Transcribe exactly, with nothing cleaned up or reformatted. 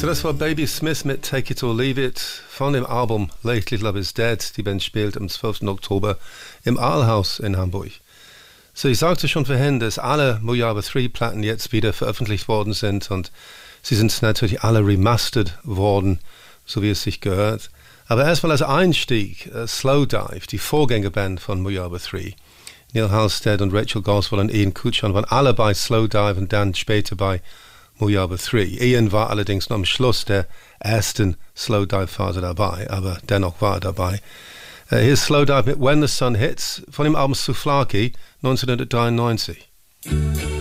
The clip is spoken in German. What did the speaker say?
Das war Baby Smith mit Take It or Leave It von dem Album Lately Love Is Dead. Die Band spielt am zwölften Oktober im Aalhaus in Hamburg. So, ich sagte schon vorhin, dass alle Mojave drei Platten jetzt wieder veröffentlicht worden sind und sie sind natürlich alle remastered worden, so wie es sich gehört. Aber erstmal als Einstieg, uh, Slowdive, die Vorgängerband von Mojave drei. Neil Halstead und Rachel Goswell und Ian Kuchon waren alle bei Slowdive und dann später bei Mojave drei. Ian war allerdings noch am Schluss der ersten Slowdive-Phase dabei, aber dennoch war er dabei. Uh, hier ist Slowdive mit When the Sun Hits von dem Album Souvlaki neunzehnhundertdreiundneunzig.